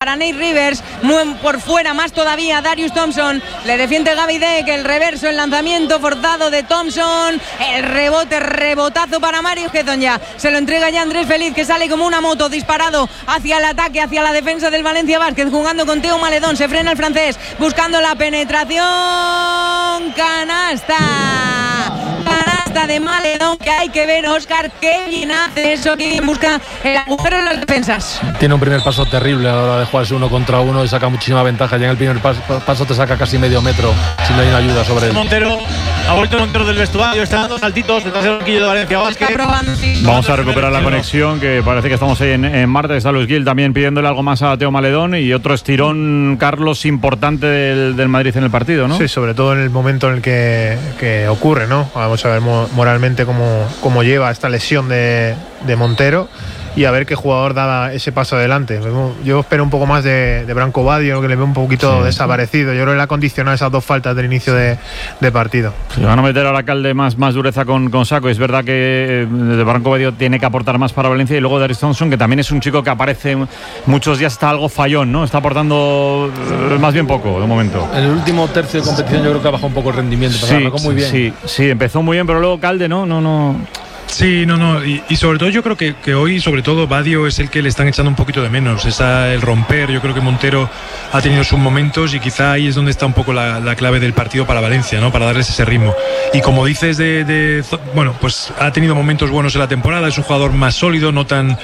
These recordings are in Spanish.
para Nate Rivers, muy por fuera más todavía Darius Thompson, le defiende Gaby Deck, el reverso, el lanzamiento forzado de Thompson, el rebotazo para Mario Hezonja, se lo entrega ya Andrés Feliz, que sale como una moto disparado hacia el ataque, hacia la defensa del Valencia Basket, jugando con Teo Maledón, se frena el francés, buscando la penetración, canasta de Maledón, que hay que ver, Óscar, qué bien hace eso, que bien busca el agujero en las defensas. Tiene un primer paso terrible a la hora de jugarse 1 contra 1 y saca muchísima ventaja. Ya en el primer paso te saca casi medio metro si no hay una ayuda sobre él. Montero, ha vuelto Montero del vestuario, está dando saltitos detrás del banquillo de Valencia Basket. Vamos a recuperar la conexión, que parece que estamos ahí en Marte. Está Luis Gil también pidiéndole algo más a Teo Maledón y otro estirón, Carlos, importante del Madrid en el partido, ¿no? Sí, sobre todo en el momento en el que ocurre, ¿no? Vamos a ver moralmente cómo lleva esta lesión de Montero y a ver qué jugador da ese paso adelante. Yo espero un poco más de Branco Badio, que le veo un poquito desaparecido. Yo creo que le ha condicionado esas 2 faltas del inicio de partido. Se van a meter ahora Calde más dureza con Saco. Es verdad que Branco Badio tiene que aportar más para Valencia, y luego Darius Thompson, que también es un chico que aparece muchos días, está algo fallón, ¿no? Está aportando más bien poco de momento. En el último tercio de competición yo creo que ha bajado un poco el rendimiento, pero arrancó muy bien. Sí, empezó muy bien, pero luego Calde no. Sí, no. Y sobre todo yo creo que hoy, sobre todo, Badio es el que le están echando un poquito de menos. El romper, yo creo que Montero ha tenido sus momentos y quizá ahí es donde está un poco la clave del partido para Valencia, ¿no? Para darles ese ritmo. Y como dices, bueno, pues ha tenido momentos buenos en la temporada, es un jugador más sólido, no tan,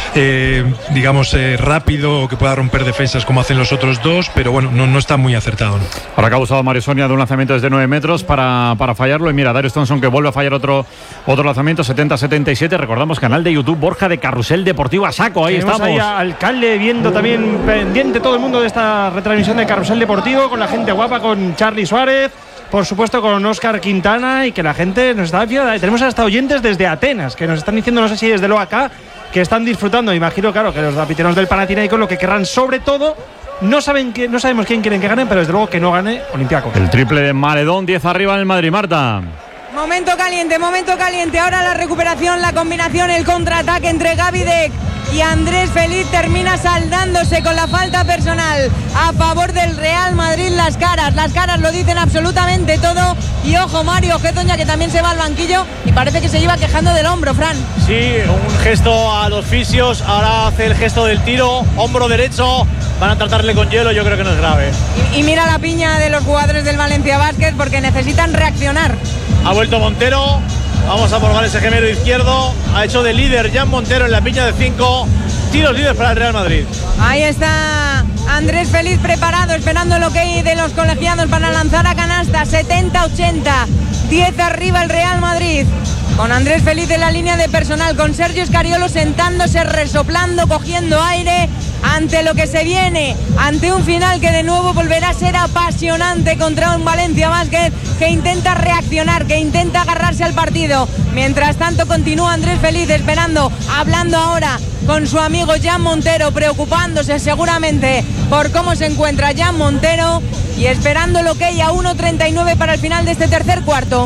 rápido o que pueda romper defensas como hacen los otros dos, pero bueno, no está muy acertado, ¿no? Ahora que ha usado Mario Sonia de un lanzamiento desde 9 metros para fallarlo, y mira, Darius Thompson que vuelve a fallar otro lanzamiento, 70-77. Recordamos, canal de YouTube Borja de Carrusel Deportivo a saco. Ahí tenemos estamos. Ahí al Calde viendo también, pendiente todo el mundo de esta retransmisión de Carrusel Deportivo, con la gente guapa, con Charly Suárez, por supuesto con Óscar Quintana, y que la gente nos está viendo. Tenemos hasta oyentes desde Atenas que nos están diciendo, no sé si desde luego acá, que están disfrutando. Imagino, claro, que los capitanos del Panathinaikos lo que querrán, sobre todo, no sabemos quién quieren que gane, pero desde luego que no gane Olympiacos. El triple de Maledón, 10 arriba en el Madrid, Marta. Momento caliente. Ahora la recuperación, la combinación, el contraataque entre Gaby Deck y Andrés Feliz termina saldándose con la falta personal a favor del Real Madrid. Las caras lo dicen absolutamente todo. Y ojo, Mario Hezonja, que también se va al banquillo y parece que se iba quejando del hombro, Fran. Sí, un gesto a los fisios. Ahora hace el gesto del tiro, hombro derecho. Van a tratarle con hielo, yo creo que no es grave. Y mira la piña de los jugadores del Valencia Basket, porque necesitan reaccionar. Ha vuelto Montero, vamos a probar ese gemelo izquierdo. Ha hecho de líder Jan Montero en la piña de 5. Tiros líderes para el Real Madrid. Ahí está Andrés Feliz preparado, esperando el ok de los colegiados para lanzar a canasta. 70-80, 10 arriba el Real Madrid. Con Andrés Feliz en la línea de personal, con Sergio Scariolo sentándose, resoplando, cogiendo aire ante lo que se viene, ante un final que de nuevo volverá a ser apasionante contra un Valencia Basket que intenta reaccionar, que intenta agarrarse al partido. Mientras tanto continúa Andrés Feliz esperando, hablando ahora con su amigo Jan Montero, preocupándose seguramente por cómo se encuentra Jan Montero y esperando lo que hay a 1:39 para el final de este tercer cuarto.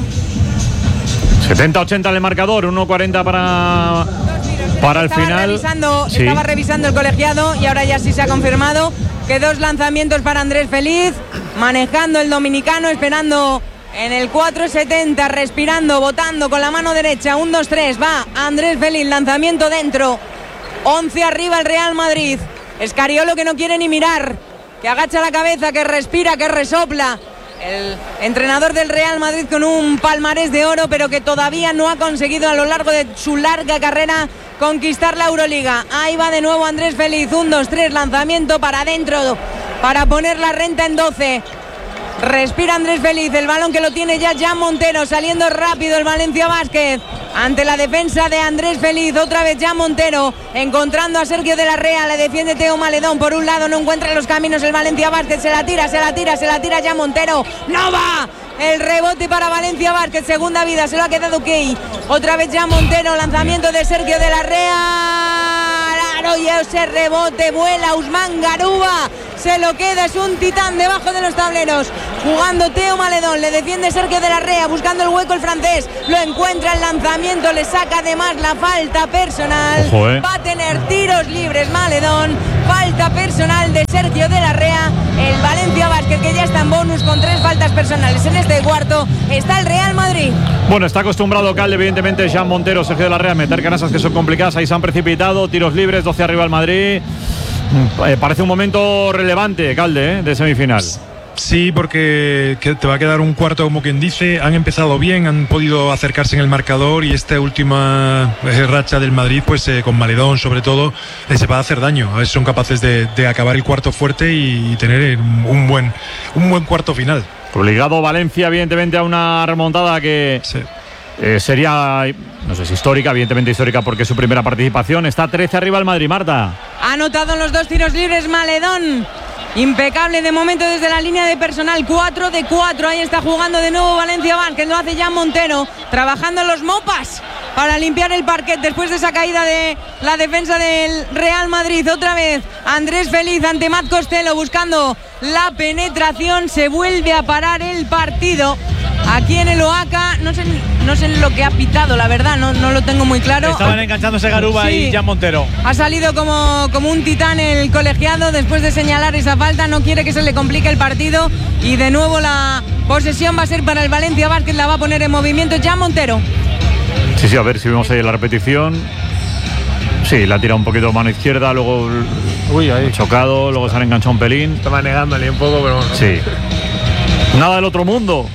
70-80 el marcador, 1:40 para el final. Estaba revisando el colegiado y ahora ya sí se ha confirmado que 2 lanzamientos para Andrés Feliz, manejando el dominicano, esperando en el 4:70, respirando, botando con la mano derecha. 1-2-3, va Andrés Feliz, lanzamiento dentro. 11 arriba el Real Madrid. Scariolo que no quiere ni mirar, que agacha la cabeza, que respira, que resopla. El entrenador del Real Madrid con un palmarés de oro, pero que todavía no ha conseguido a lo largo de su larga carrera conquistar la Euroliga. Ahí va de nuevo Andrés Feliz, 1-2-3, lanzamiento para adentro para poner la renta en 12. Respira Andrés Feliz, el balón que lo tiene ya Jan Montero, saliendo rápido el Valencia Basket ante la defensa de Andrés Feliz. Otra vez Jan Montero encontrando a Sergio de la Rea, le defiende Teo Maledón por un lado, no encuentra los caminos el Valencia Basket, se la tira Jan Montero, no va. El rebote para Valencia Basket, segunda vida, se lo ha quedado Key. Otra vez Jan Montero, lanzamiento de Sergio de la Rea, y ese rebote vuela Usman Garuba, se lo queda, es un titán debajo de los tableros. Jugando Teo Maledón, le defiende Sergio de la Rea, buscando el hueco el francés, lo encuentra, el lanzamiento, le saca además la falta personal. Ojo, va a tener tiros libres Maledón, falta personal de bonus con 3 faltas personales. En este cuarto está el Real Madrid. Bueno, está acostumbrado Calde, evidentemente, Jean Montero, Sergio de la Rea, a meter canastas que son complicadas. Ahí se han precipitado, tiros libres, 12 arriba el Madrid. Parece un momento relevante, Calde, de semifinal. Sí, porque te va a quedar un cuarto, como quien dice. Han empezado bien, han podido acercarse en el marcador, y esta última racha del Madrid, pues con Maledón sobre todo, se va a hacer daño. A ver si son capaces de acabar el cuarto fuerte y tener un buen cuarto final. Obligado Valencia, evidentemente, a una remontada que Sí. Sería, no sé si histórica, evidentemente histórica porque es su primera participación. Está 13 arriba el Madrid, Marta. Ha anotado en los 2 tiros libres Maledón. Impecable de momento desde la línea de personal, 4 de 4. Ahí está jugando de nuevo Valencia Basket, lo hace Jean Montero, trabajando en los mopas para limpiar el parquet después de esa caída de la defensa del Real Madrid. Otra vez Andrés Feliz ante Matt Costello buscando la penetración. Se vuelve a parar el partido aquí en el Oaca. No sé lo que ha pitado, la verdad, no lo tengo muy claro. Estaban enganchándose Garuba y Jean Montero. Ha salido como un titán el colegiado después de señalar esa falta. No quiere que se le complique el partido. Y de nuevo la posesión va a ser para el Valencia Basket. La va a poner en movimiento Jean Montero. Sí, a ver si vemos ahí la repetición. Sí, la tira un poquito mano izquierda, luego ahí chocado, luego se han enganchado un pelín. Estaba negándole un poco, pero bueno. Sí. Nada del otro mundo.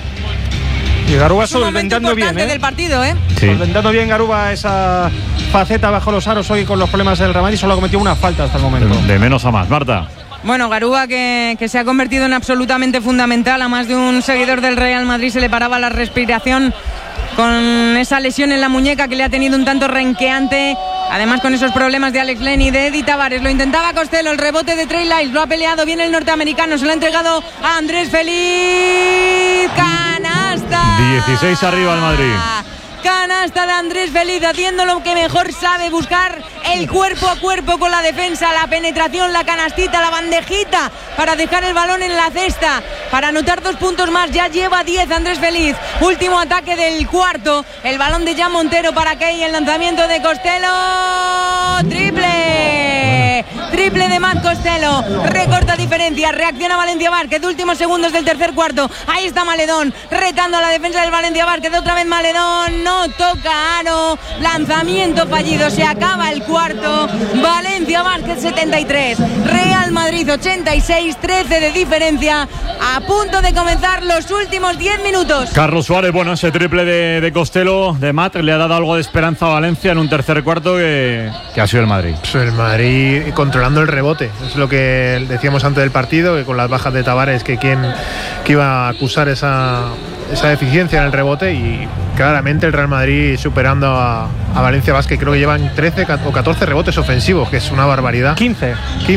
Y Garuba Es un momento solventando bien, importante del partido, Sí. Solventando bien Garuba esa faceta bajo los aros hoy con los problemas del Real Madrid. Solo ha cometido una falta hasta el momento. De menos a más, Marta. Bueno, Garuba que se ha convertido en absolutamente fundamental. A más de un seguidor del Real Madrid se le paraba la respiración con esa lesión en la muñeca que le ha tenido un tanto renqueante. Además con esos problemas de Alex Len y de Eddie Tavares. Lo intentaba Costello, el rebote de Trey Lyles. Lo ha peleado bien el norteamericano. Se lo ha entregado a Andrés Feliz. ¡Canasta! 16 arriba el Madrid. Canasta de Andrés Feliz, haciendo lo que mejor sabe, buscar el cuerpo a cuerpo con la defensa, la penetración, la canastita, la bandejita para dejar el balón en la cesta, para anotar 2 puntos más. Ya lleva 10 Andrés Feliz. Último ataque del cuarto, el balón de Jean Montero para Key, el lanzamiento de Costello, triple de Matt Costello, recorta diferencia, reacciona Valencia Basket, últimos segundos del tercer cuarto. Ahí está Maledón retando a la defensa del Valencia Basket, otra vez Maledón, no toca aro, lanzamiento fallido, se acaba el cuarto. Valencia Basket 73, Real Madrid 86, 13 de diferencia, a punto de comenzar los últimos 10 minutos. Carlos Suárez, bueno, ese triple de Costello, de Matt, le ha dado algo de esperanza a Valencia en un tercer cuarto que ha sido el Madrid. Pues el Madrid controlando el rebote, es lo que decíamos antes del partido, que con las bajas de Tavares, que iba a acusar esa deficiencia en el rebote, y claramente el Real Madrid superando a Valencia Basket. Creo que llevan 13 o 14 rebotes ofensivos, que es una barbaridad. 15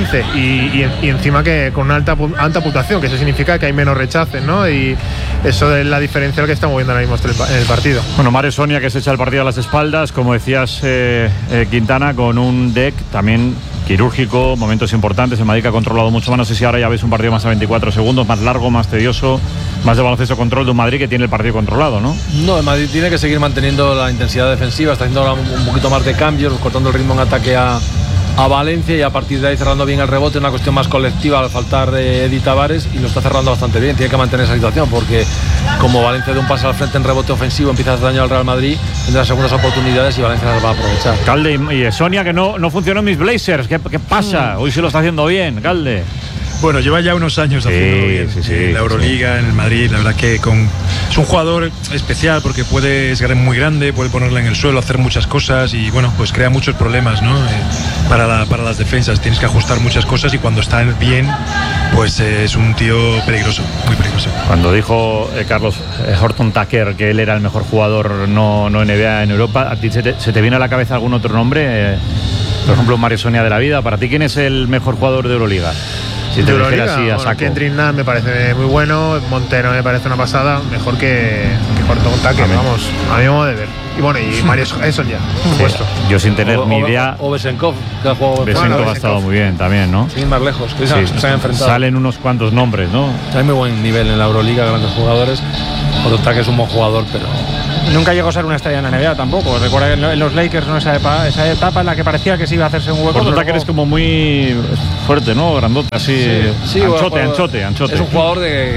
y encima que con una alta puntuación, que eso significa que hay menos rechaces, ¿no? Y eso es la diferencia que estamos viendo ahora mismo en el partido. Bueno, Mario Sonia, que se echa el partido a las espaldas, como decías, Quintana, con un deck también quirúrgico, momentos importantes. El Madrid ha controlado mucho más. No sé si ahora ya ves un partido más a 24 segundos, más largo, más tedioso, más de baloncesto control de un Madrid que tiene el partido controlado, ¿no? No, el Madrid tiene que seguir manteniendo la intensidad defensiva, está haciendo ahora un poquito más de cambios, cortando el ritmo en ataque a Valencia, y a partir de ahí cerrando bien el rebote. Una cuestión más colectiva al faltar de Eddie Tavares, y lo está cerrando bastante bien. Tiene que mantener esa situación, porque como Valencia de un paso al frente en rebote ofensivo empieza a hacer daño al Real Madrid, tendrá segundas oportunidades y Valencia las va a aprovechar. Calde, y Sonia, que no funcionó en mis Blazers. ¿Qué pasa? Hoy sí lo está haciendo bien, Calde. Bueno, lleva ya unos años haciendo bien en la Euroliga, en el Madrid. La verdad que es un jugador especial, porque es muy grande, puede ponerla en el suelo, hacer muchas cosas, y bueno, pues crea muchos problemas, ¿no? Para las defensas tienes que ajustar muchas cosas, y cuando está bien, pues es un tío peligroso, muy peligroso. Cuando dijo Carlos Horton Tucker que él era el mejor jugador no NBA en Europa, ¿a ti se te viene a la cabeza algún otro nombre? Por ejemplo, Mario Sonia de la vida. ¿Para ti quién es el mejor jugador de Euroliga? Si te dijera así a saco. Kendrick Nunn me parece muy bueno, Montero me parece una pasada, mejor que Horton Tucker, vamos, a mi modo de ver. Y bueno, y Mario Sonia, por supuesto. Yo sin tener ni idea. O Besenkov, que ha jugado. Besenkov ha estado muy bien también, ¿no? Sin ir más lejos, que se han enfrentado. Salen unos cuantos nombres, ¿no? Hay muy buen nivel en la Euroliga, grandes jugadores. Horton Tucker es un buen jugador, pero Nunca llegó a ser una estrella en la NBA tampoco. Recuerda que en los Lakers, ¿no? esa etapa en la que parecía que se iba a hacerse un hueco. Por tanto, que eres como muy fuerte, ¿no? Grandote, así. Sí, anchote. Es un jugador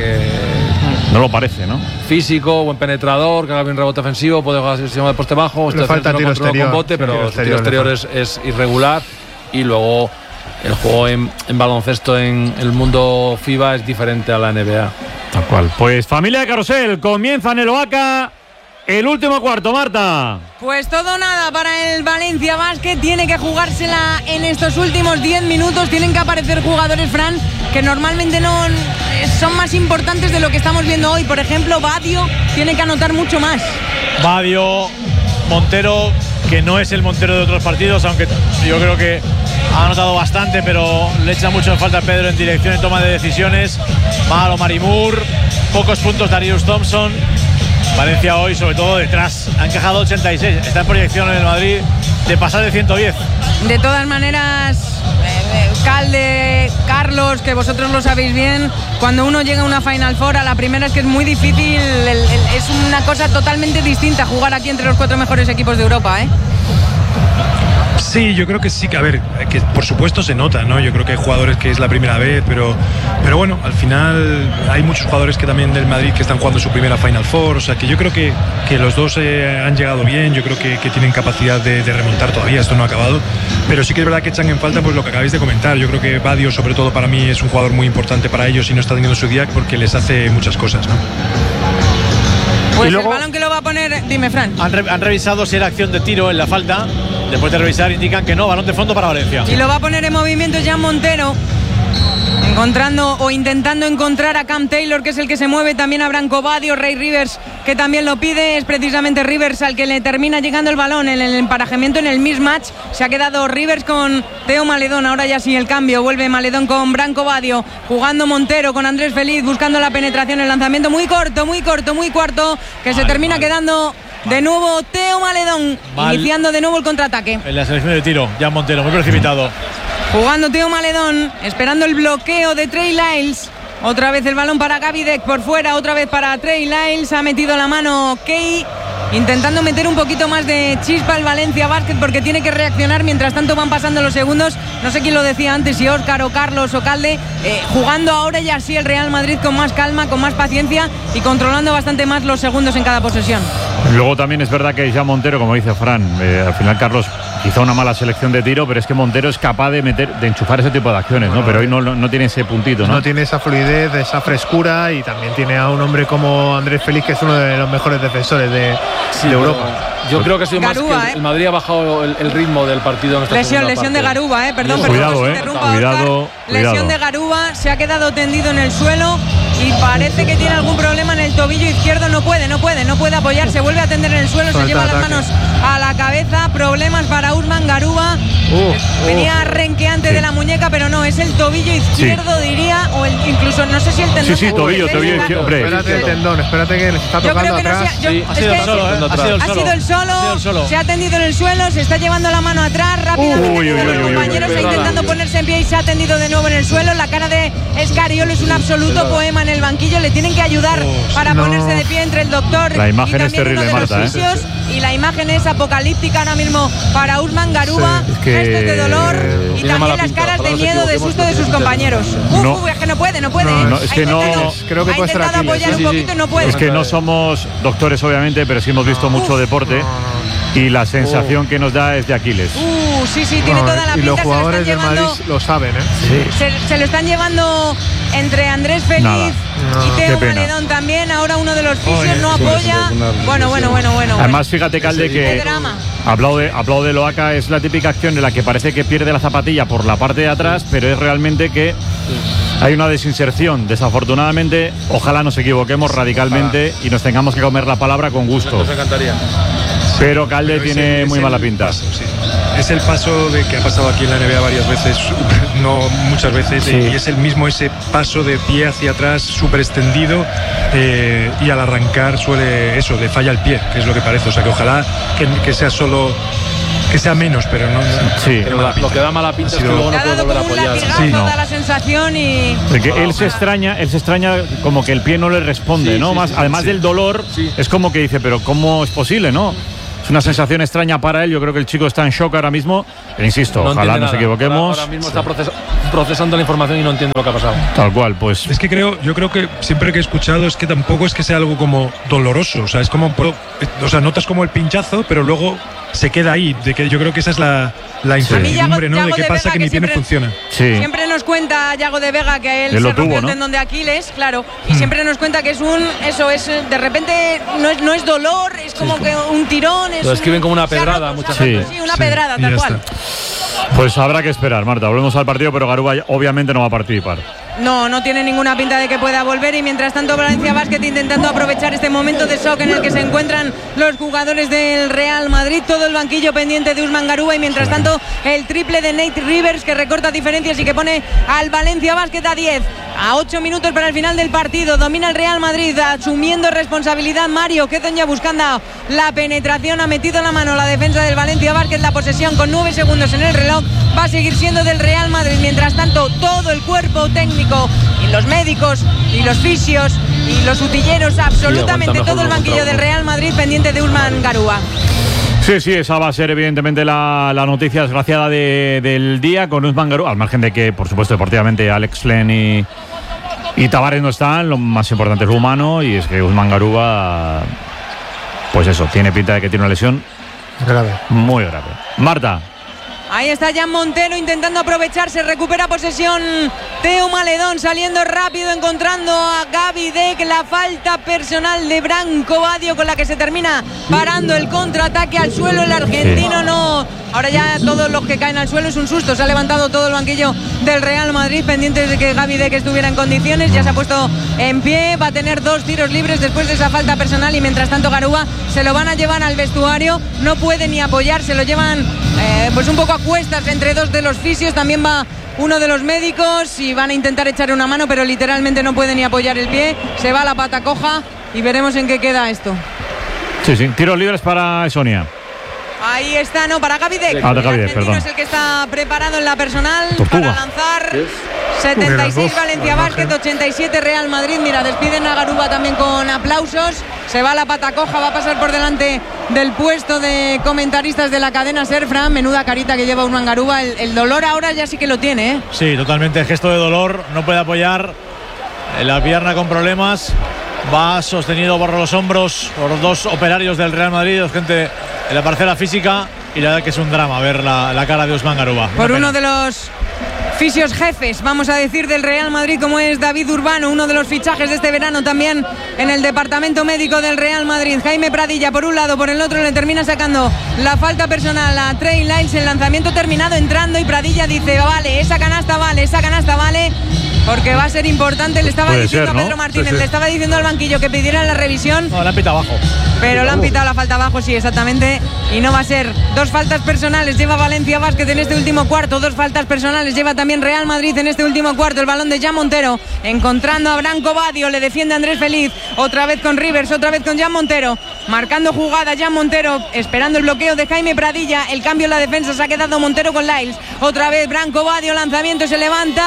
no lo parece, ¿no? Físico, buen penetrador, que haga bien rebote ofensivo, puede jugar sistema de poste bajo. Le falta tiro exterior, con bote, pero el tiro exterior es irregular. Y luego el juego en baloncesto en el mundo FIBA es diferente a la NBA. Tal cual. Pues familia de Carrusel, comienza en el Oaca el último cuarto, Marta. Pues todo nada para el Valencia Basket. Tiene que jugársela en estos últimos 10 minutos. Tienen que aparecer jugadores, Fran, que normalmente no son más importantes de lo que estamos viendo hoy. Por ejemplo, Badio tiene que anotar mucho más. Badio, Montero, que no es el Montero de otros partidos, aunque yo creo que ha anotado bastante, pero le echa mucho en falta a Pedro en dirección y toma de decisiones. Malo Marimur, pocos puntos Darius Thompson. Valencia hoy, sobre todo detrás, ha encajado 86, está en proyección en el Madrid de pasar de 110. De todas maneras, Calde, Carlos, que vosotros lo sabéis bien, cuando uno llega a una Final Four, a la primera es que es muy difícil, es una cosa totalmente distinta jugar aquí entre los 4 mejores equipos de Europa, ¿eh? Sí, yo creo que sí, que a ver, que por supuesto se nota, ¿no? Yo creo que hay jugadores que es la primera vez, pero bueno, al final hay muchos jugadores que también del Madrid que están jugando su primera Final Four, o sea que yo creo que los dos han llegado bien, yo creo que tienen capacidad de remontar todavía, esto no ha acabado, pero sí que es verdad que echan en falta pues lo que acabáis de comentar. Yo creo que Badio, sobre todo para mí, es un jugador muy importante para ellos y no está teniendo su día porque les hace muchas cosas, ¿no? Pues luego, el balón que lo va a poner, dime, Fran. Han revisado si era acción de tiro en la falta. Después de revisar indican que no, balón de fondo para Valencia. Y lo va a poner en movimiento Jan Montero, encontrando o intentando encontrar a Cam Taylor, que es el que se mueve, también a Branco Badio, Ray Rivers, que también lo pide. Es precisamente Rivers al que le termina llegando el balón en el emparejamiento, en el mismatch. Se ha quedado Rivers con Teo Maledón, ahora ya sí el cambio, vuelve Maledón con Branco Badio, jugando Montero con Andrés Feliz, buscando la penetración, el lanzamiento muy corto, que se termina quedando de nuevo Teo Maledón, iniciando de nuevo el contraataque. En la selección de tiro, Jan Montero, muy precipitado. Jugando Teo Maledón, esperando el bloqueo de Trey Lyles. Otra vez el balón para Gaby Deck por fuera, otra vez para Trey Lyles. Ha metido la mano Key, intentando meter un poquito más de chispa al Valencia Basket, porque tiene que reaccionar. Mientras tanto van pasando los segundos. No sé quién lo decía antes, si Óscar o Carlos o Calde, jugando ahora ya sí el Real Madrid con más calma, con más paciencia y controlando bastante más los segundos en cada posesión. Luego también es verdad que ya Montero, como dice Fran, al final Carlos, quizá una mala selección de tiro, pero es que Montero es capaz de enchufar ese tipo de acciones, ¿no? Pero hoy no tiene ese puntito, ¿no? No tiene esa fluidez, esa frescura, y también tiene a un hombre como Andrés Feliz, que es uno de los mejores defensores de Europa. Yo creo que ha sido Garuba, más que el Madrid ha bajado el ritmo del partido en esta lesión de Garuba, perdón, cuidado, cuidado. Lesión de Garuba, se ha quedado tendido en el suelo y parece que tiene algún problema en el tobillo izquierdo. No puede apoyarse, vuelve a tender en el suelo, se lleva las manos a la cabeza. Problemas para Usman Garuba. Venía renqueante de la muñeca, pero no, es el tobillo izquierdo, diría, o incluso no sé si el tendón. Sí, tobillo izquierdo, hombre. Espérate el tendón, espérate que le está tocando atrás. Ha sido el solo, se ha tendido en el suelo, se está llevando la mano atrás rápidamente. Los compañeros está intentando ponerse en pie y se ha tendido de nuevo en el suelo. La cara de Escariolo es un absoluto poema en el banquillo. Le tienen que ayudar para ponerse de pie entre el doctor. La imagen y es terrible, Marta, y la imagen es apocalíptica ahora mismo para Usman Garuba. Gestos de dolor y también las caras de miedo, de susto de sus compañeros. Es que no puede. Es que creo que ha intentado apoyar un poquito y no puede. Es que no somos doctores, obviamente, pero sí hemos visto mucho deporte. Y la sensación que nos da es de Aquiles. Sí, tiene toda la pinta. Y los jugadores del Madrid lo saben, ¿eh? Sí. Se lo están llevando entre Andrés Feliz y Teo Maledón también. Ahora uno de los fisios no apoya. Bueno. Además, fíjate, Calde, que hablado de Loaca, es la típica acción en la que parece que pierde la zapatilla por la parte de atrás, pero es realmente que hay una desinserción. Desafortunadamente, ojalá nos equivoquemos radicalmente y nos tengamos que comer la palabra con gusto. Nos encantaría. Pero Calde tiene muy mala pinta. Es el paso de que ha pasado aquí en la NBA varias veces, no muchas veces, y es el mismo ese paso de pie hacia atrás súper extendido, y al arrancar le falla el pie, que es lo que parece. O sea que ojalá que sea solo que sea menos, pero no. Sí. Pero lo que da mala pinta es que luego Le no ha puede dado volver a como un apoyar. latigazo, Sí, no. da la sensación y... Porque él se extraña como que el pie no le responde, Sí, ¿no? sí, Más, sí, además sí. del dolor, Sí. es como que dice, pero ¿cómo es posible, no? Es una sensación extraña para él. Yo creo que el chico está en shock ahora mismo. Pero insisto, ojalá entiende nos nada. equivoquemos. Ahora mismo está procesando la información y no entiende lo que ha pasado. Tal cual, pues. Es que yo creo que siempre que he escuchado es que tampoco es que sea algo como doloroso, o sea, es como, o sea, notas como el pinchazo, pero luego se queda ahí, de que yo creo que esa es la incertidumbre, ¿no? Yago De qué de pasa Vega, que mi que pie no siempre- funciona. Sí. Siempre nos cuenta Yago de Vega que él Él se lo tuvo, rompió el ¿no? tendón de Aquiles, claro, y siempre nos cuenta que es de repente no es dolor, es como que un tirón, Lo describen como una se ha pedrada roto, muchas se ha roto, veces. sí, una Sí, pedrada, y tal ya cual. está. Pues habrá que esperar, Marta. Volvemos al partido, pero Garuba obviamente no va a participar. No tiene ninguna pinta de que pueda volver y mientras tanto Valencia Basket intentando aprovechar este momento de shock en el que se encuentran los jugadores del Real Madrid, todo el banquillo pendiente de Usman Garuba y mientras tanto el triple de Nate Rivers que recorta diferencias y que pone al Valencia Basket a 10. A 8 minutos para el final del partido, domina el Real Madrid asumiendo responsabilidad Mario Quedoña buscando la penetración, ha metido la mano la defensa del Valencia Basket, la posesión con 9 segundos en el reloj va a seguir siendo del Real Madrid, mientras tanto todo el cuerpo técnico y los médicos y los fisios y los utilleros, absolutamente aguanta todo el mejor banquillo contra del Real Madrid pendiente de Usman Garuba. Sí, esa va a ser evidentemente la noticia desgraciada del día con Usman Garuba, al margen de que, por supuesto, deportivamente Alex Len y Tavares no están, lo más importante es lo humano y es que Usman Garuba, pues eso, tiene pinta de que tiene una lesión Grave. muy grave. Marta. Ahí está Jan Montero intentando aprovecharse, recupera posesión Teo Maledón saliendo rápido, encontrando a Gaby Deck, la falta personal de Branco Badio con la que se termina parando el contraataque al suelo, el argentino no. Ahora ya todos los que caen al suelo es un susto, se ha levantado todo el banquillo del Real Madrid pendientes de que Gaby Deck estuviera en condiciones, ya se ha puesto en pie, va a tener 2 tiros libres después de esa falta personal y mientras tanto Garuba se lo van a llevar al vestuario, no puede ni apoyar, se lo llevan pues un poco a cuestas entre 2 de los fisios, también va uno de los médicos y van a intentar echarle una mano pero literalmente no puede ni apoyar el pie, se va a la pata coja y veremos en qué queda esto. Sí, tiros libres para Sonia. Ahí está, no, para Gaby Deck. Ah, de Gaby El Deck, argentino perdón. es el que está preparado en la personal Tortuga. para lanzar. ¿Qué es? 76 Valencia la Basket, 87 Real Madrid. Mira, despiden a Garuba también con aplausos. Se va la pata coja, va a pasar por delante del puesto de comentaristas de la cadena SER. Fran, menuda carita que lleva Usman Garuba. El dolor ahora ya sí que lo tiene, ¿eh? Sí, totalmente gesto de dolor, no puede apoyar la pierna con problemas, va sostenido por los hombros por 2 operarios del Real Madrid, gente en la parcela física y la verdad que es un drama ver la cara de Usman Garuba. Por uno de los fisios jefes, vamos a decir, del Real Madrid, como es David Urbano, uno de los fichajes de este verano también en el departamento médico del Real Madrid. Jaime Pradilla por un lado, por el otro le termina sacando la falta personal a Trey Lyles, el lanzamiento terminado entrando y Pradilla dice, vale, esa canasta vale, porque va a ser importante. Le estaba Puede diciendo ser, a ¿no? Pedro Martínez, Sí. le estaba diciendo al banquillo que pidieran la revisión, No, la han pitado abajo. pero le han pitado la falta abajo, sí, exactamente, y no va a ser. 2 faltas personales lleva Valencia Basket en este último cuarto, 2 faltas personales lleva también Real Madrid en este último cuarto. El balón de Jan Montero, encontrando a Branco Badio, le defiende Andrés Feliz, otra vez con Rivers, otra vez con Jan Montero, marcando jugada Jan Montero, esperando el bloqueo de Jaime Pradilla, el cambio en la defensa, se ha quedado Montero con Lyles, otra vez Branco Badio, lanzamiento, se levanta,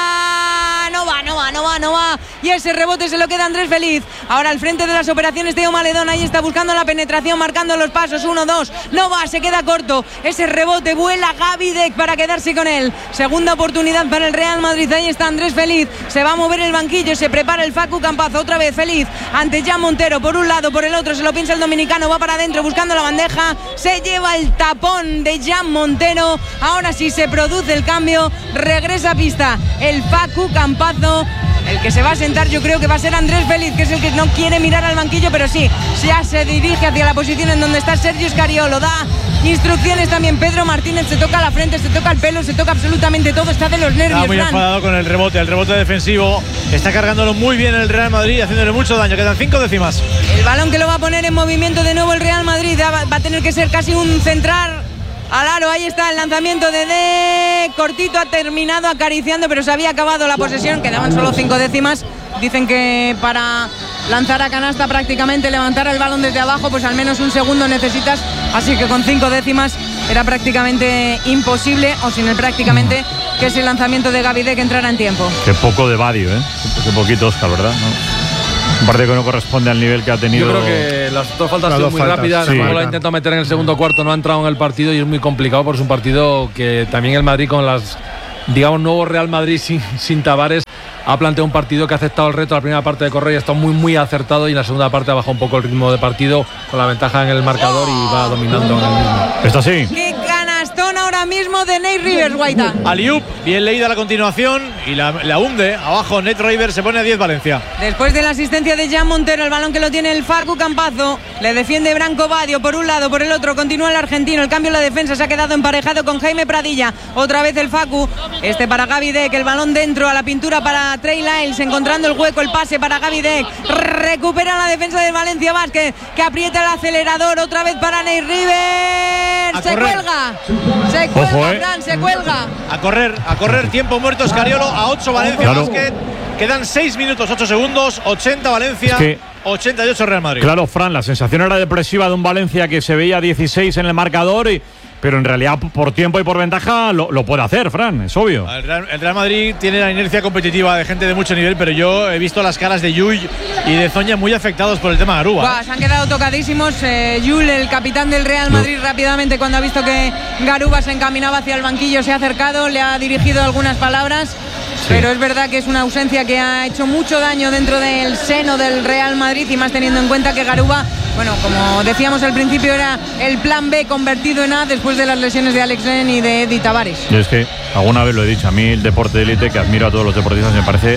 no va, y ese rebote se lo queda Andrés Feliz. Ahora al frente de las operaciones Teo Maledón, ahí está buscando la penetración, marcando los pasos, 1-2, no va, se queda corto, ese rebote, vuela Gaby Deck para quedarse con él. Segunda oportunidad para el Real Madrid, ahí está Andrés Feliz, se va a mover el banquillo, se prepara el Facu Campazo, otra vez Feliz ante Jan Montero, por un lado, por el otro, se lo piensa el dominicano, va para adentro buscando la bandeja, se lleva el tapón de Jan Montero. Ahora sí se produce el cambio, regresa a pista el Facu Campazo. El que se va a sentar yo creo que va a ser Andrés Feliz, que es el que no quiere mirar al banquillo, pero sí, ya se dirige hacia la posición en donde está Sergio Escariolo. Da instrucciones también Pedro Martínez, se toca la frente, se toca el pelo, se toca absolutamente todo, está de los nervios. Está muy enfadado con el rebote defensivo, está cargándolo muy bien el Real Madrid, haciéndole mucho daño, quedan 5 décimas. El balón que lo va a poner en movimiento de nuevo el Real Madrid, va a tener que ser casi un centrar al aro. Ahí está el lanzamiento de cortito, ha terminado acariciando, pero se había acabado la posesión, quedaban solo 5 décimas. Dicen que para lanzar a canasta prácticamente, levantar el balón desde abajo, pues al menos un segundo necesitas, así que con 5 décimas era prácticamente imposible, o sin el prácticamente, que ese lanzamiento de Gavidec entrara en tiempo. Qué poco de Badio, qué poquito, Óscar, ¿verdad? ¿No? Un partido que no corresponde al nivel que ha tenido. Yo creo que las dos faltas han sido muy rápidas. Sí. Lo ha intentado meter en el segundo cuarto, no ha entrado en el partido y es muy complicado porque es un partido que también el Madrid con las, digamos, nuevo Real Madrid sin Tavares ha planteado un partido que ha aceptado el reto. La primera parte de correr y ha estado muy acertado, y en la segunda parte ha bajado un poco el ritmo de partido con la ventaja en el marcador y va dominando en el mismo. Esto sí. ¡Qué canastón ahora mismo de Nate Rivers, Guaita! Aliup, bien leída la continuación y la hunde. Abajo Nate Rivers, se pone a 10 Valencia. Después de la asistencia de Jan Montero, el balón que lo tiene el Facu Campazzo, le defiende Branco Badio por un lado, por el otro continúa el argentino. El cambio en la defensa se ha quedado emparejado con Jaime Pradilla. Otra vez el Facu, para Gavidec, el balón dentro a la pintura para Trey Lyles, encontrando el hueco, el pase para Gavidec. Recupera la defensa del Valencia Basket, que aprieta el acelerador otra vez para Nate Rivers. Se cuelga, Fran, se cuelga. A correr, tiempo muerto Escariolo, a 8 Valencia Basket. Quedan 6 minutos, 8 segundos, 80 Valencia, 88 Real Madrid. Claro, Fran, la sensación era depresiva de un Valencia que se veía 16 en el marcador, pero en realidad por tiempo y por ventaja lo puede hacer, Fran, es obvio. El Real Madrid tiene la inercia competitiva de gente de mucho nivel, pero yo he visto las caras de Llull y de Zoña muy afectados por el tema de Garuba. Se han quedado tocadísimos. Llull, el capitán del Real Madrid, rápidamente cuando ha visto que Garuba se encaminaba hacia el banquillo, se ha acercado, le ha dirigido algunas palabras. Sí. Pero es verdad que es una ausencia que ha hecho mucho daño dentro del seno del Real Madrid, y más teniendo en cuenta que Garuba, bueno, como decíamos al principio, era el plan B convertido en A después de las lesiones de Alex Len y de Eddie Tavares. Y es que alguna vez lo he dicho, a mí el deporte de élite, que admiro a todos los deportistas, me parece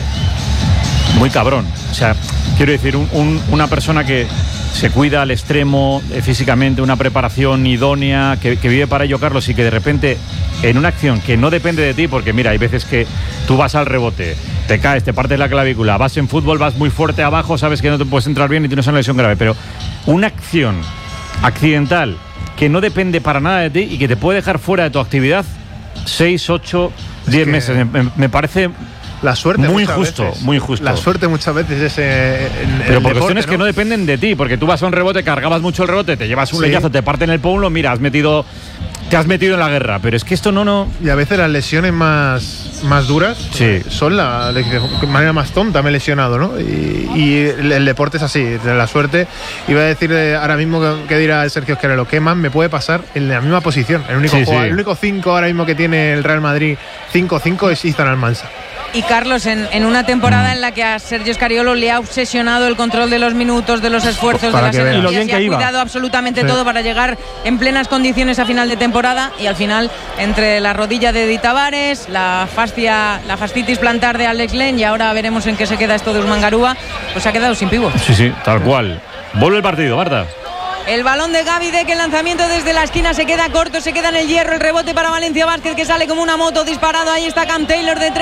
muy cabrón. O sea, quiero decir, una persona que se cuida al extremo físicamente, una preparación idónea, que vive para ello, Carlos, y que de repente en una acción que no depende de ti, porque mira, hay veces que tú vas al rebote, te caes, te partes la clavícula, vas en fútbol, vas muy fuerte abajo, sabes que no te puedes entrar bien y tienes una lesión grave, pero una acción accidental que no depende para nada de ti y que te puede dejar fuera de tu actividad 6, 8, 10 meses, me parece... La suerte muy injusto, muy injusto. La suerte muchas veces es pero por cuestiones que no dependen de ti, porque tú vas a un rebote, cargabas mucho el rebote, te llevas un leñazo, te parten el pómulo, mira, te has metido en la guerra, pero es que esto no... Y a veces las lesiones más duras son de manera más tonta, me he lesionado, ¿no? Y el deporte es así, la suerte. Iba a decir ahora mismo que dirá Sergio Esquerelo, ¿qué más me puede pasar en la misma posición? El único 5 ahora mismo que tiene el Real Madrid, 5-5, es Izan Almansa. Y Carlos, en una temporada en la que a Sergio Escariolo le ha obsesionado el control de los minutos, de los esfuerzos, de las energías, y ha cuidado absolutamente todo para llegar en plenas condiciones a final de temporada, y al final, entre la rodilla de Eddie Tavares, la fascitis plantar de Alex Len, y ahora veremos en qué se queda esto de Usman Garuba, pues se ha quedado sin pívot. Sí, tal cual. Vuelve el partido, Marta. El balón de Gavidec, el lanzamiento desde la esquina se queda corto, se queda en el hierro, el rebote para Valencia Basket, que sale como una moto disparado. Ahí está Cam Taylor de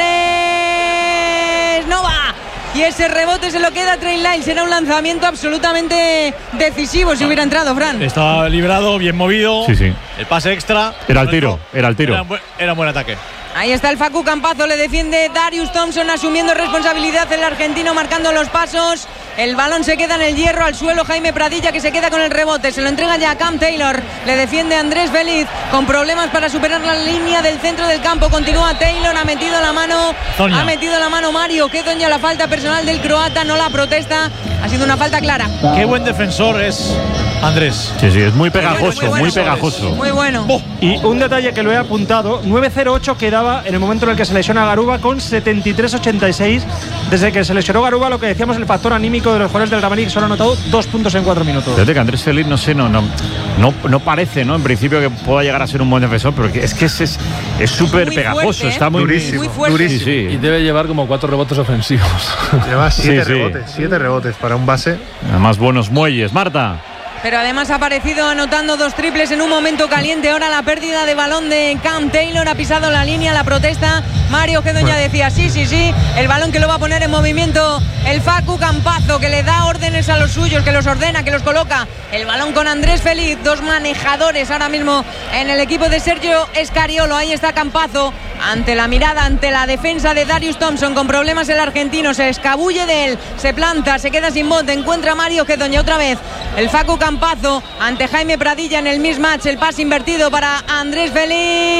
3, no va, y ese rebote se lo queda Trey Lyles. Era un lanzamiento absolutamente decisivo si hubiera entrado, Fran. Estaba librado, bien movido, el pase extra. Era el tiro. Era un buen ataque. Ahí está el Facu Campazzo, le defiende Darius Thompson, asumiendo responsabilidad, el argentino marcando los pasos. El balón se queda en el hierro, al suelo Jaime Pradilla, que se queda con el rebote, se lo entrega ya a Cam Taylor, le defiende Andrés Feliz, con problemas para superar la línea del centro del campo. Continúa Taylor, ha metido la mano Mario, que doña la falta personal del croata, no la protesta, ha sido una falta clara. Qué buen defensor es Andrés. Sí, es muy pegajoso, muy pegajoso. Muy bueno. Y un detalle que lo he apuntado, 9-0-8 quedaba en el momento en el que se lesiona Garuba, con 73-86. Desde que se lesionó Garuba, lo que decíamos, el factor anímico de los jugadores del Real Madrid, solo ha anotado 2 puntos en 4 minutos. Desde que Andrés Feliz, no sé, no parece, ¿no? En principio que pueda llegar a ser un buen defensor, pero es que es súper pegajoso, fuerte, está muy fuerte. Sí. Y debe llevar como 4 rebotes ofensivos. Lleva 7 rebotes para un base. Además, buenos muelles. Marta. Pero además ha aparecido anotando 2 triples en un momento caliente. Ahora la pérdida de balón de Cam Taylor, ha pisado la línea, la protesta. Mario Gedoña decía sí, el balón que lo va a poner en movimiento el Facu Campazzo, que le da órdenes a los suyos, que los ordena, que los coloca. El balón con Andrés Feliz, 2 manejadores ahora mismo en el equipo de Sergio Escariolo. Ahí está Campazzo, ante la mirada, ante la defensa de Darius Thompson, con problemas el argentino, se escabulle de él, se planta, se queda sin bote, encuentra a Mario Gedoña otra vez. El Facu Campazzo Campazo ante Jaime Pradilla en el mismatch. El pase invertido para Andrés Feliz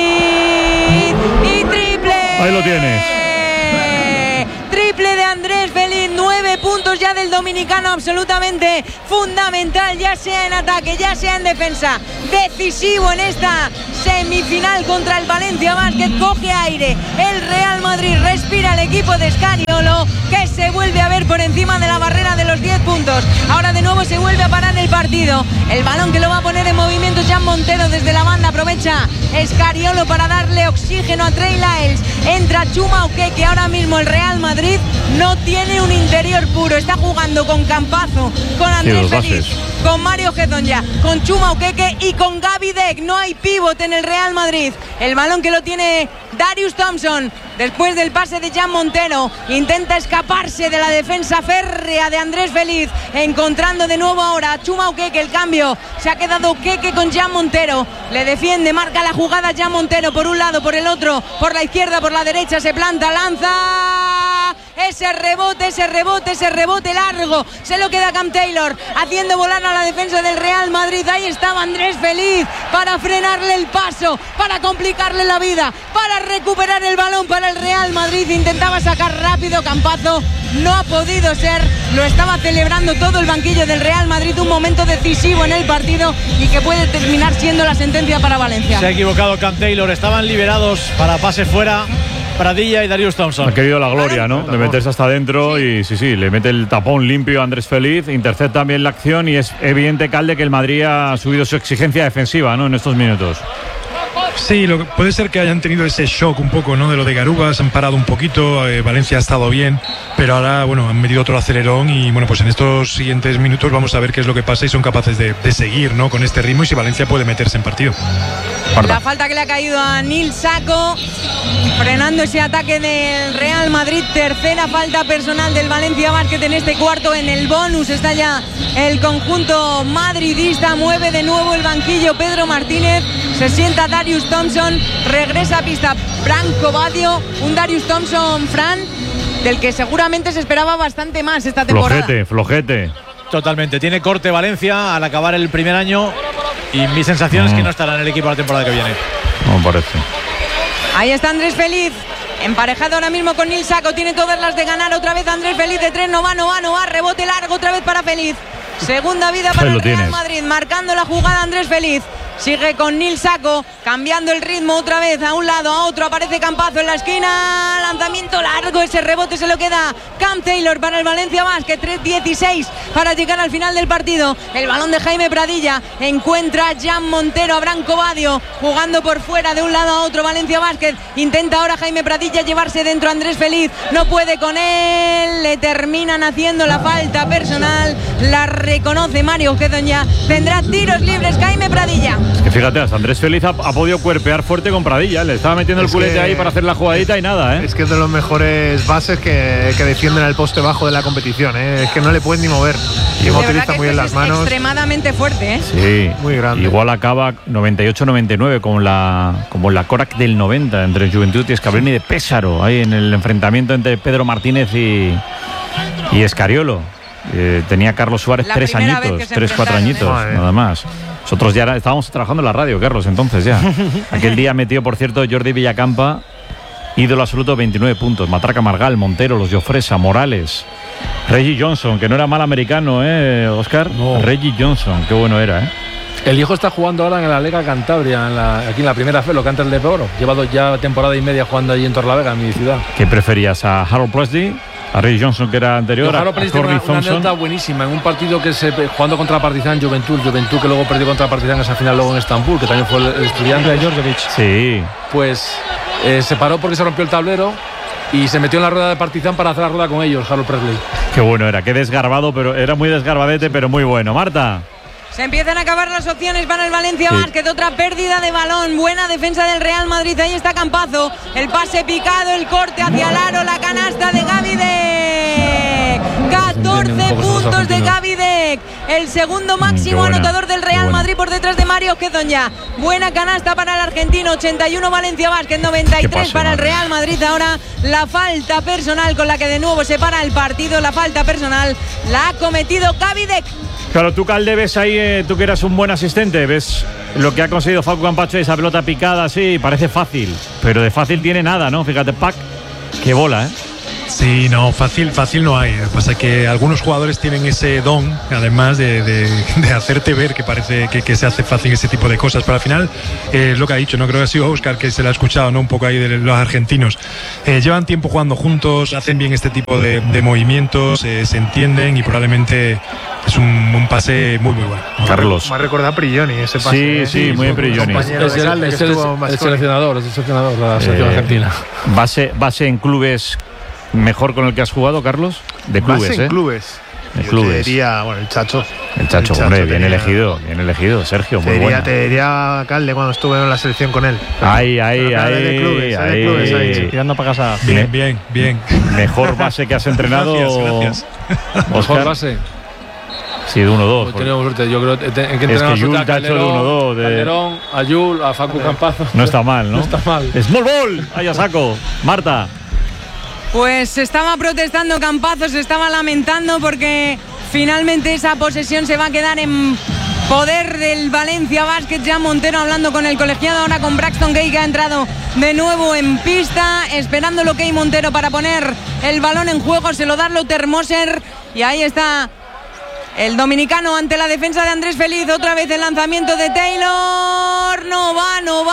y triple. Ahí lo tienes. Triple de Andrés Feliz, 9 puntos ya del dominicano, absolutamente fundamental, ya sea en ataque, ya sea en defensa. Decisivo en esta semifinal contra el Valencia Basket. Coge aire el Real Madrid, respira el equipo de Scariolo, que se vuelve a ver por encima de la barrera de los 10 puntos. Ahora de nuevo se vuelve a parar el partido. El balón que lo va a poner en movimiento Jan Montero desde la banda. Aprovecha Scariolo para darle oxígeno a Trey Lyles. Entra Chuma Okeke. Ahora mismo el Real Madrid no tiene un interior puro. Está jugando con Campazo, con Andrés Feliz, con Mario Gedonja, con Chuma Okeke y con Gaby Deck. No hay pívot en el Real Madrid. El balón que lo tiene Darius Thompson después del pase de Jan Montero. Intenta escaparse de la defensa férrea de Andrés Feliz, encontrando de nuevo ahora a Chuma Okeke. El cambio, se ha quedado Okeke con Jan Montero. Le defiende, marca la jugada Jan Montero por un lado, por el otro, por la izquierda, por la derecha. Se planta, lanza. Ese rebote largo. Se lo queda Cam Taylor, haciendo volar a la defensa del Real Madrid. Ahí estaba Andrés Feliz para frenarle el paso, para complicarle la vida, para recuperar el balón para el Real Madrid. Intentaba sacar rápido Campazo, no ha podido ser. Lo estaba celebrando todo el banquillo del Real Madrid. Un momento decisivo en el partido y que puede terminar siendo la sentencia para Valencia. Se ha equivocado Cam Taylor, estaban liberados para pase fuera Pradilla y Darius Thompson. Ha querido la gloria, ¿no? De meterse hasta adentro y sí, le mete el tapón limpio a Andrés Feliz, intercepta bien la acción y es evidente, Calde, que el Madrid ha subido su exigencia defensiva, ¿no? En estos minutos. Sí, puede ser que hayan tenido ese shock un poco, ¿no? De lo de Garuba, se han parado un poquito, Valencia ha estado bien, pero ahora, bueno, han metido otro acelerón y, bueno, pues en estos siguientes minutos vamos a ver qué es lo que pasa y son capaces de seguir, ¿no? Con este ritmo y si Valencia puede meterse en partido. La falta que le ha caído a Nil Sacco, frenando ese ataque del Real Madrid. Tercera falta personal del Valencia Basket en este cuarto. En el bonus está ya el conjunto madridista. Mueve de nuevo el banquillo Pedro Martínez. Se sienta Darius Thompson. Regresa a pista Branco Badio. Un Darius Thompson, Fran, del que seguramente se esperaba bastante más esta temporada. Flojete. Totalmente. Tiene corte Valencia al acabar el primer año. Y mi sensación es que no estará en el equipo la temporada que viene. No parece. Ahí está Andrés Feliz, emparejado ahora mismo con Nil Sacco. Tiene todas las de ganar. Otra vez Andrés Feliz de 3. No va. Rebote largo otra vez para Feliz. Segunda vida para el Real Madrid. Marcando la jugada Andrés Feliz. Sigue con Nil Sacco, cambiando el ritmo otra vez a un lado, a otro. Aparece Campazo en la esquina. Lanzamiento largo, ese rebote se lo queda Cam Taylor para el Valencia Basket. 3:16 para llegar al final del partido. El balón de Jaime Pradilla. Encuentra Jan Montero a Branco Badio, jugando por fuera de un lado a otro. Valencia Basket intenta ahora Jaime Pradilla llevarse dentro a Andrés Feliz. No puede con él. Le terminan haciendo la falta personal. La reconoce Mario Gedonja. Tendrá tiros libres Jaime Pradilla. Es que fíjate, hasta Andrés Feliz ha podido cuerpear fuerte con Pradilla. Le estaba metiendo el culete ahí para hacer la jugadita y nada, ¿eh? Es que es de los mejores bases que defienden al poste bajo de la competición, ¿eh? Es que no le pueden ni mover. Y utiliza muy bien las manos. Extremadamente fuerte, ¿eh? Sí, muy grande. Igual acaba 98-99 como la Korak del 90 entre Juventud y Escabroni de Pésaro, ahí en el enfrentamiento entre Pedro Martínez y Scariolo. Tenía Carlos Suárez 3 añitos, 3-4 añitos, nada más. Nosotros ya estábamos trabajando en la radio, Carlos, entonces ya. Aquel día metió, por cierto, Jordi Villacampa, ídolo absoluto, 29 puntos. Matraca Margal, Montero, Los Llofresa, Morales, Reggie Johnson, que no era mal americano, Oscar. No. Reggie Johnson, qué bueno era, El hijo está jugando ahora en la Lega Cantabria, aquí en la primera fe, lo que antes de Oro. Llevado ya temporada y media jugando allí en Torlavega, en mi ciudad. ¿Qué preferías, a Harold Presley, a Reggie Johnson, que era anterior, a Corby Thompson? Una anécdota buenísima en un partido que jugando contra Partizan, Juventud que luego perdió contra Partizan esa final luego en Estambul, que también fue el estudiante de Djordjevic. Sí. Pues se paró porque se rompió el tablero y se metió en la rueda de Partizan para hacer la rueda con ellos, Harold Presley. Qué bueno era, qué desgarbado, pero era muy desgarbadete, pero muy bueno. Marta. Se empiezan a acabar las opciones para el Valencia Basket. Otra pérdida de balón. Buena defensa del Real Madrid. Ahí está Campazo. El pase picado, el corte hacia el aro, la canasta de Gaby Deck. 14 puntos de Gaby Deck. el segundo máximo anotador del Real Madrid por detrás de Mario Hezonja. Buena canasta para el argentino, 81 Valencia Basket, 93 para el Real Madrid. Ahora la falta personal con la que de nuevo se para el partido, la falta personal la ha cometido Gaby Deck. Claro, tú, Calde, ves ahí, tú que eras un buen asistente, ves lo que ha conseguido Facu Campacho, esa pelota picada así, parece fácil, pero de fácil tiene nada, ¿no? Fíjate, Pac, qué bola, ¿eh? Sí, no, fácil no hay. Lo que pasa es que algunos jugadores tienen ese don, además de hacerte ver que parece que se hace fácil ese tipo de cosas. Pero al final, es lo que ha dicho, no creo que ha sido Óscar que se lo ha escuchado, ¿no? Un poco ahí de los argentinos. Llevan tiempo jugando juntos, hacen bien este tipo de movimientos, se entienden y probablemente es un pase muy bueno. Carlos. Me ha recordado a Prigioni ese pase. Sí, muy Prigioni. Es el seleccionador de la selección argentina. Base en clubes mejor con el que has jugado, Carlos, de clubes, base en clubes. Yo te diría, bueno, el Chacho, hombre, bien elegido, Sergio, muy bueno. Te diría Calde cuando estuve en la selección con él. Ahí, tirando para casa. Bien. Mejor base que has entrenado. Gracias. Mejor base. Sí, de 1-2. Tenemos suerte, yo creo que es que Yul te ha hecho de 1-2. Calderón, a Yul, a Facu Campazo. No está mal, ¿no? No está mal. Small ball, ahí a saco. Marta. Pues se estaba protestando Campazo, se estaba lamentando porque finalmente esa posesión se va a quedar en poder del Valencia Basket. Ya Montero hablando con el colegiado, ahora con Braxton Gay, que ha entrado de nuevo en pista, esperando lo que hay Montero para poner el balón en juego. Se lo da Lothar Moser y ahí está el dominicano ante la defensa de Andrés Feliz. Otra vez el lanzamiento de Taylor. No va.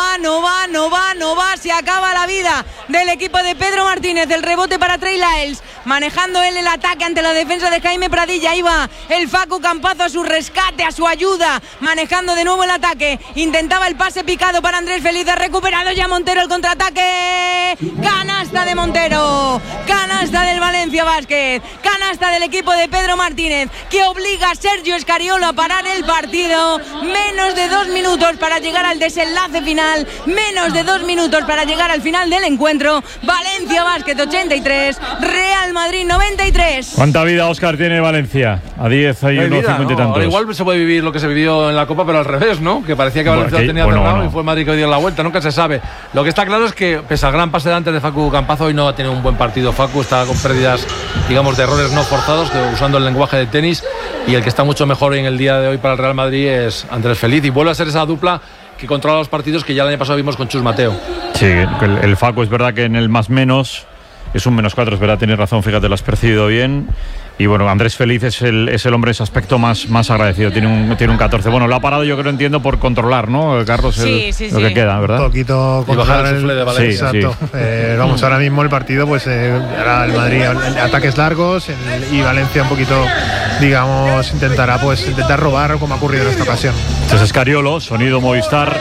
Se acaba la vida del equipo de Pedro Martínez. El rebote para Trey Lyles, manejando él el ataque ante la defensa de Jaime Pradilla. Ahí va el Facu Campazo a su rescate, a su ayuda, manejando de nuevo el ataque. Intentaba el pase picado para Andrés Feliz. Ha recuperado ya Montero el contraataque. Canasta de Montero. Canasta del Valencia Basket. Canasta del equipo de Pedro Martínez, que obliga a Sergio Scariolo a parar el partido. Menos de 2 minutos para llegar al desenlace final. Menos de 2 minutos para llegar al final del encuentro. Valencia Basket 83, Real Madrid 93. ¿Cuánta vida, Óscar, tiene Valencia? A 10 hay unos 50 y tantos. Igual se puede vivir lo que se vivió en la Copa, pero al revés, ¿no? Que parecía que Valencia lo tenía cerrado y fue Madrid que dio la vuelta. Nunca se sabe. Lo que está claro es que, pese al gran pase de antes de Facu Campazo, hoy no ha tenido un buen partido. Facu está con pérdidas, digamos, de errores no forzados, usando el lenguaje de tenis. Y el que está mucho mejor en el día de hoy para el Real Madrid es Andrés Feliz. Y vuelve a ser esa dupla que controla los partidos que ya el año pasado vimos con Chus Mateo. Sí, el Facu es verdad que en el más menos es un -4, es verdad, tienes razón, fíjate, lo has percibido bien. Y bueno, Andrés Feliz es el hombre en ese aspecto más agradecido, tiene un 14. Bueno, lo ha parado, yo creo, entiendo, por controlar, ¿no, Carlos? Lo que queda, ¿verdad? Un poquito controlar el sufle de Valencia. Exacto. Vamos, ahora mismo el partido, pues ahora el Madrid ataques largos y Valencia un poquito, digamos, intentar robar, como ha ocurrido en esta ocasión. Este es Scariolo, sonido Movistar.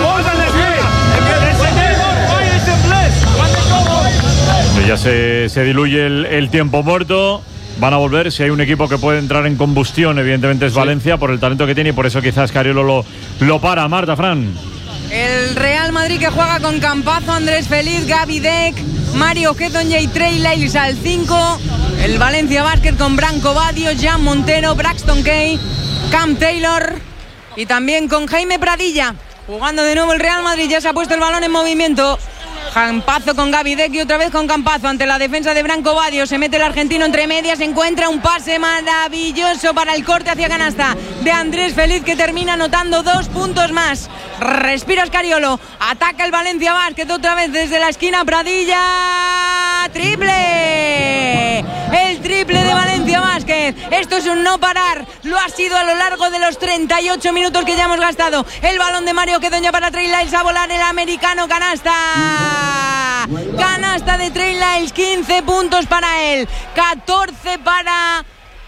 Ya se diluye el tiempo muerto. Van a volver. Si hay un equipo que puede entrar en combustión, evidentemente es Valencia, por el talento que tiene, y por eso quizás Scariolo lo para. Marta, Fran. El Real Madrid que juega con Campazo, Andrés Feliz, Gaby Deck, Mario Hezonja y Trey Lyles al 5. El Valencia Basket con Branco Badio, Jan Montero, Braxton Kay, Cam Taylor y también con Jaime Pradilla. Jugando de nuevo el Real Madrid, ya se ha puesto el balón en movimiento. Campazo con Gaby Deck y otra vez con Campazo ante la defensa de Branco Badio. Se mete el argentino entre medias, encuentra un pase maravilloso para el corte hacia canasta de Andrés Feliz, que termina anotando 2 puntos más. Respira Scariolo, ataca el Valencia Basket otra vez desde la esquina. Pradilla, triple, el triple de Valencia Basket. Esto es un no parar, lo ha sido a lo largo de los 38 minutos que ya hemos gastado. El balón de Mario Hezonja para Trey Lyles, a volar el americano, canasta. Canasta de Trey Lyles, 15 puntos para él, 14 para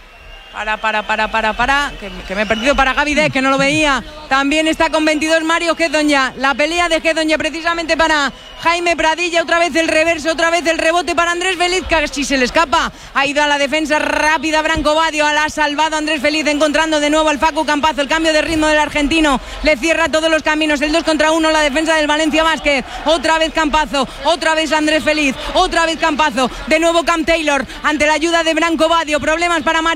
que me he perdido, para Gaby Deck, que no lo veía. También está con 22 Mario Hezonja. La pelea de Hezonja precisamente para Jaime Pradilla. Otra vez el reverso, otra vez el rebote para Andrés Feliz, casi se le escapa. Ha ido a la defensa rápida Branco Badio, la ha salvado Andrés Feliz, encontrando de nuevo al Facu Campazo. El cambio de ritmo del argentino le cierra todos los caminos. El 2 contra 1, la defensa del Valencia Basket. Otra vez Campazo, otra vez Andrés Feliz, otra vez Campazo. De nuevo Cam Taylor ante la ayuda de Branco Badio. Problemas para Mario Hezonja.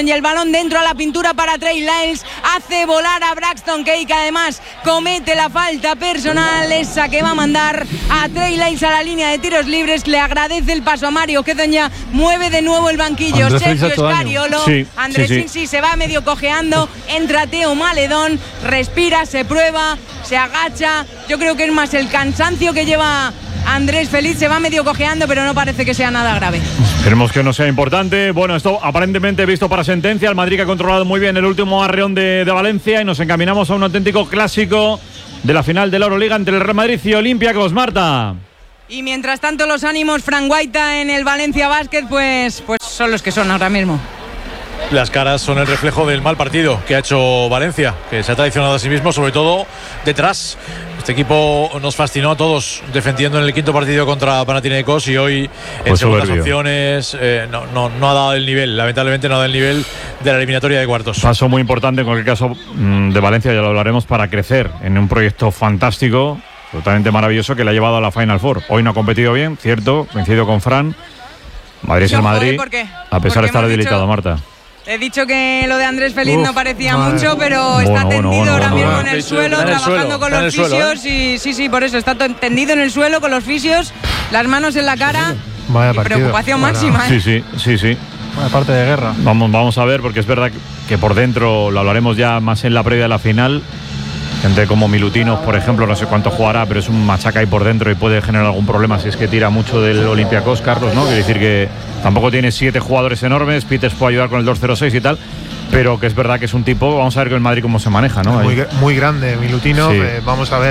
y el balón dentro a la pintura para Trey Lyles, hace volar a Braxton Key, que además comete la falta personal, esa que va a mandar a Trey Lyles a la línea de tiros libres. Le agradece el paso a Mario Hezonja, mueve de nuevo el banquillo Andrés Sergio Feliz Scariolo. Andrés sí, se va medio cojeando, entra Teo Maledón, respira, se prueba, se agacha. Yo creo que es más el cansancio que lleva Andrés Feliz, se va medio cojeando, pero no parece que sea nada grave. Esperemos que no sea importante. Bueno, esto aparentemente visto para sentencia. El Madrid que ha controlado muy bien el último arreón de Valencia, y nos encaminamos a un auténtico clásico de la final de la Euroliga entre el Real Madrid y Olympiacos. Marta. Y mientras tanto los ánimos, Fran Guaita en el Valencia Basket, pues son los que son ahora mismo. Las caras son el reflejo del mal partido que ha hecho Valencia, que se ha traicionado a sí mismo, sobre todo detrás. Este equipo nos fascinó a todos defendiendo en el quinto partido contra Panathinaikos, y hoy en segundas opciones no ha dado el nivel, lamentablemente no ha dado el nivel de la eliminatoria de cuartos. Paso muy importante en cualquier caso de Valencia, ya lo hablaremos, para crecer en un proyecto fantástico, totalmente maravilloso, que le ha llevado a la Final Four. Hoy no ha competido bien, cierto, coincido con Fran. Madrid es el Madrid, a pesar de estar debilitado, Marta. He dicho que lo de Andrés Feliz no parecía mucho, pero está tendido ahora mismo en el suelo, trabajando con los fisios. Y sí, por eso está tendido en el suelo con los fisios, las manos en la cara. Vaya y preocupación máxima. Sí. Vaya parte de guerra. Vamos a ver, porque es verdad que por dentro, lo hablaremos ya más en la previa de la final. Gente como Milutinos, por ejemplo, no sé cuánto jugará, pero es un machaca ahí por dentro y puede generar algún problema si es que tira mucho del Olympiacos, Carlos, ¿no? Quiere decir que tampoco tiene 7 jugadores enormes. Peters puede ayudar con el 2-0-6 y tal, pero que es verdad que es un tipo. Vamos a ver con el Madrid cómo se maneja, ¿no? Muy grande Milutinos. Sí. Vamos a ver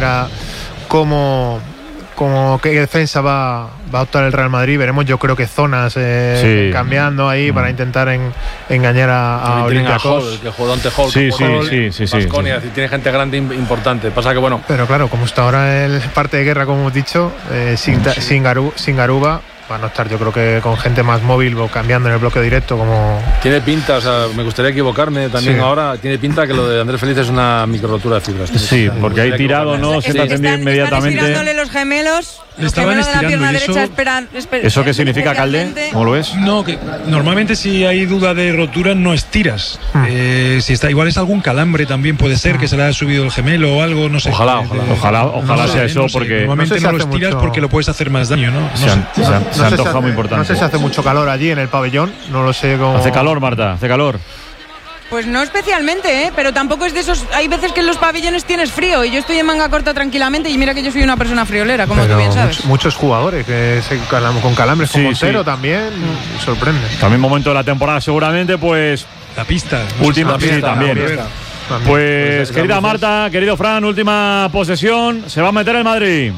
cómo qué defensa va a optar el Real Madrid. Veremos, yo creo que zonas cambiando ahí para intentar engañar a Olympiacos. Que jugó Dante Hall, sí. Basconia, tiene gente grande importante. Pasa que bueno. Pero claro, como está ahora el parte de guerra, como hemos dicho, sin Garuba, van a estar, yo creo que con gente más móvil o cambiando en el bloque directo. Como tiene pinta, o sea, me gustaría equivocarme también ahora, tiene pinta que lo de Andrés Feliz es una micro rotura de fibras. Sí, porque hay tirado, ¿no? Se está atendiendo inmediatamente. Están tirándole los gemelos. Le estaban estirando, y ¿Eso qué significa, Calde? ¿Cómo lo ves? No, que normalmente si hay duda de rotura no estiras. Si está, igual es algún calambre también, puede ser que se le haya subido el gemelo o algo, no sé. Ojalá sea eso, porque normalmente no lo estiras porque lo puedes hacer más daño, ¿no? Se antoja muy importante. No sé si hace mucho calor allí en el pabellón, no lo sé cómo. ¿Hace calor, Marta? ¿Hace calor? Pues no especialmente, pero tampoco es de esos. Hay veces que en los pabellones tienes frío y yo estoy en manga corta tranquilamente, y mira que yo soy una persona friolera, como tú bien sabes. Muchos jugadores que con calambres, con Montero también, sorprende. También momento de la temporada seguramente, pues. La pista. Última, sí, también. Pues querida Marta, querido Fran, última posesión, se va a meter el Madrid.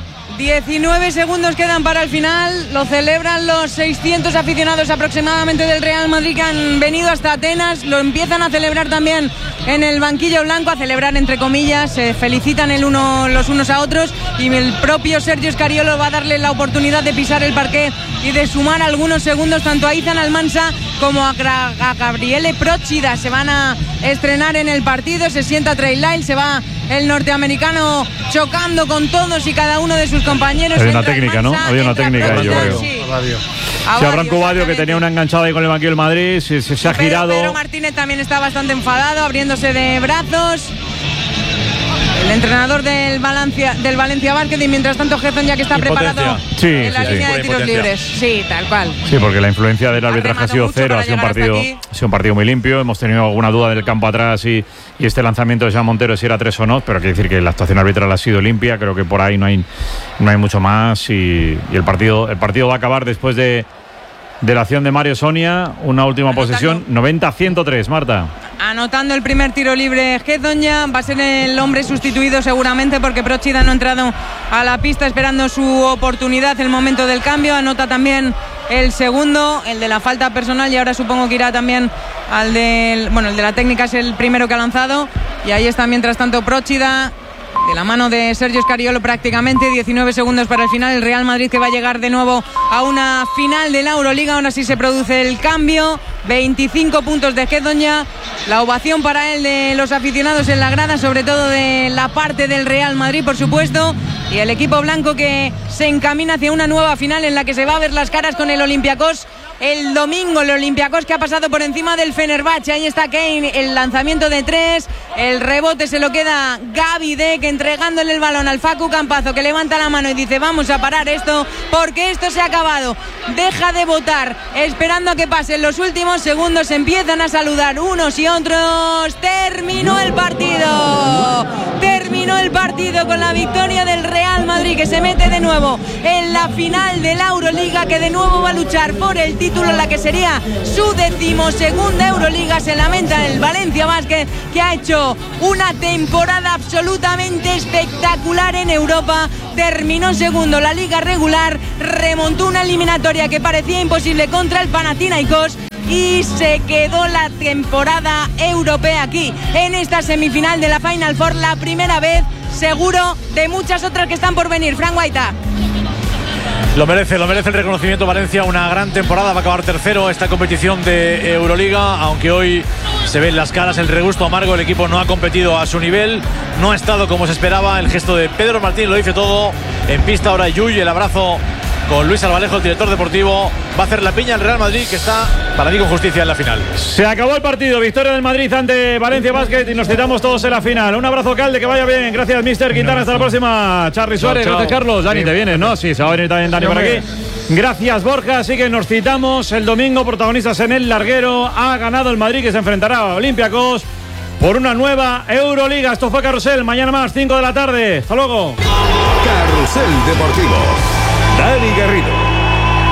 19 segundos quedan para el final. Lo celebran los 600 aficionados aproximadamente del Real Madrid que han venido hasta Atenas. Lo empiezan a celebrar también en el banquillo blanco, a celebrar entre comillas. Se felicitan los unos a otros, y el propio Sergio Scariolo va a darle la oportunidad de pisar el parqué y de sumar algunos segundos tanto a Izan Almansa como a Gabriele Procida. Se van a estrenar en el partido. Se sienta Trey Lyles, se va el norteamericano chocando con todos y cada uno de sus compañeros. Había una técnica, ¿no? Había una técnica, yo creo. Sí. A Branco Badio, que tenía una enganchada ahí con el banquillo del Madrid, se ha girado. Pedro Martínez también está bastante enfadado, abriéndose de brazos. El entrenador del Valencia Basket, y mientras tanto Hezonja, que está preparado en la línea de tiros libres. Sí, tal cual. Sí, porque la influencia del arbitraje ha sido cero, ha sido un partido muy limpio. Hemos tenido alguna duda del campo atrás y este lanzamiento de Jean Montero, si era 3 o no, pero quiere decir que la actuación arbitral ha sido limpia. Creo que por ahí no hay mucho más, y el partido va a acabar después de la acción de Mario Sonia. Una última posesión, 90-103, Marta. Anotando el primer tiro libre Hezonja, va a ser el hombre sustituido seguramente, porque Procida no ha entrado a la pista esperando su oportunidad, el momento del cambio. Anota también el segundo, el de la falta personal, y ahora supongo que irá también el de la técnica, es el primero que ha lanzado, y ahí está mientras tanto Procida, de la mano de Sergio Scariolo prácticamente. 19 segundos para el final. El Real Madrid, que va a llegar de nuevo a una final de la Euroliga. Aún así se produce el cambio. 25 puntos de Hezonja. La ovación para él de los aficionados en la grada, sobre todo de la parte del Real Madrid, por supuesto. Y el equipo blanco que se encamina hacia una nueva final en la que se va a ver las caras con el Olympiacos el domingo el Olympiacos, que ha pasado por encima del Fenerbahce. Ahí está Kane, el lanzamiento de 3, el rebote se lo queda Gaby Deck, entregándole el balón al Facu Campazo, que levanta la mano y dice: vamos a parar esto porque esto se ha acabado. Deja de votar, esperando a que pasen los últimos segundos. Empiezan a saludar unos y otros. Terminó el partido. Terminó el partido con la victoria del Real Madrid, que se mete de nuevo en la final de la Euroliga, que de nuevo va a luchar por el título, la que sería su 12ª Euroliga. Se lamenta el Valencia Basket, que ha hecho una temporada absolutamente espectacular en Europa. Terminó segundo la liga regular, remontó una eliminatoria que parecía imposible contra el Panathinaikos y se quedó la temporada europea aquí en esta semifinal de la Final Four, la primera vez seguro de muchas otras que están por venir. Fran Guaita. Lo merece el reconocimiento Valencia, una gran temporada, va a acabar tercero esta competición de Euroliga, aunque hoy se ven las caras, el regusto amargo, el equipo no ha competido a su nivel, no ha estado como se esperaba. El gesto de Pedro Martín lo dice todo. En pista ahora Yuy, el abrazo con Luis Albalejo, el director deportivo, va a hacer la piña al Real Madrid, que está, para mí, con justicia en la final. Se acabó el partido, victoria del Madrid ante Valencia Basket y nos citamos todos en la final. Un abrazo, Calde, que vaya bien. Gracias, Mister Quintana, hasta la próxima. Charly Suárez, gracias, Carlos. Dani, te vienes, ¿no? Sí, se va a venir también Dani por aquí. Gracias, Borja. Así que nos citamos el domingo, protagonistas en el larguero. Ha ganado el Madrid, que se enfrentará a Olympiacos por una nueva Euroliga. Esto fue Carrusel, mañana más, 5 de la tarde. Hasta luego. Carrusel Deportivo. Dani Garrido.